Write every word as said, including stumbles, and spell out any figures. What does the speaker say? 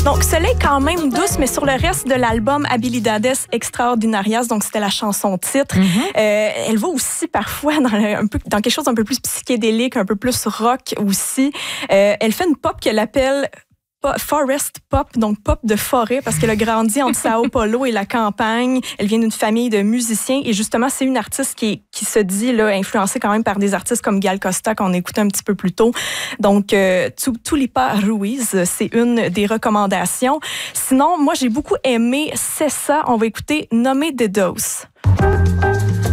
Donc, Soleil quand même douce, mais sur le reste de l'album Habilidades Extraordinarias, donc c'était la chanson titre, mm-hmm. euh, elle va aussi parfois dans, le, un peu, dans quelque chose d'un peu plus psychédélique, un peu plus rock aussi. Euh, elle fait une pop qu'elle appelle Forest Pop, donc pop de forêt, parce qu'elle a grandi entre Sao Paulo et la campagne. Elle vient d'une famille de musiciens et justement, c'est une artiste qui, qui se dit là, influencée quand même par des artistes comme Gal Costa qu'on écoutait un petit peu plus tôt. Donc, euh, Tulipa Ruiz, c'est une des recommandations. Sinon, moi, j'ai beaucoup aimé C'est ça. On va écouter Nommer de Dos.